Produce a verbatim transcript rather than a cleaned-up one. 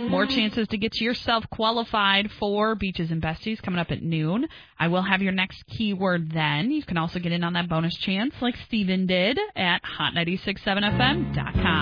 More chances to get yourself qualified for Beaches and Besties coming up at noon. I will have your next keyword then. You can also get in on that bonus chance like Steven did at hot nine six seven F M dot com.